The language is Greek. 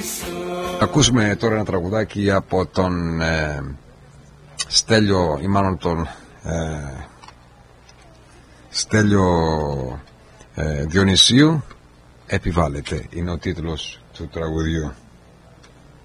Ακούσουμε τώρα ένα τραγουδάκι από τον Στέλιο, ή μάλλον τον Στέλιο Διονυσίου. Επιβάλλεται είναι ο τίτλος του τραγουδιού.